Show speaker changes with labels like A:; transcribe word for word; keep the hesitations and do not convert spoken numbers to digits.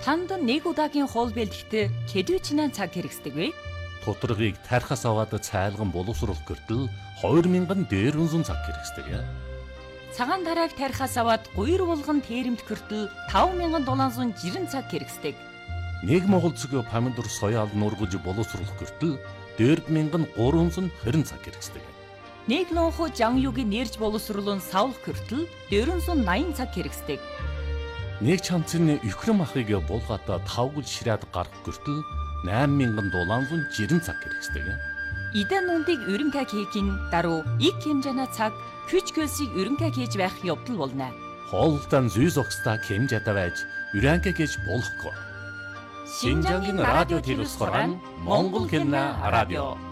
A: Танд нэг удаагийн хоол бэлтгэхдээ хэдвэчнээ цаг хэрэгсдэг вэ?
B: Тутаргыг тархас аваад цайлган боловсруулах гэртэл хоёр мянган дээрвэн зуун цаг хэрэгсдэг.
A: Цагаан тарааг тархас аваад гуйр булган тэрэмт гэртэл таван мянган дулаан зуун жирэн цаг хэрэгсдэг.
B: Нэг монгол цэгийн помидор соёал нургаж боловсруулах гэртэл дөрвөн мянган гурван зуун хорин цаг хэрэгсдэг.
A: Нэг нууху жан юугийн нэрж боловсруулан савлах гэртэл дөрвөн зуун наян цаг хэрэгсдэг.
B: Нэг чанцны өхрөм ахыг булгаатаа тавгал ширээд гарах гэртэл найман мянган дулаан зуун жирэн цаг хэрэгсдэг.
A: Идэн нундыг өрөнгө хийхин даруй их хэмжээний цаг хүч хөлсийг өрөнгө хийж байх явдал болно.
B: Хоолтон зүй зогсдоо хэмжээтэй байж өрөнгө хийж болохгүй. Шинжангийн радио телевизээр Монгол хэлний радио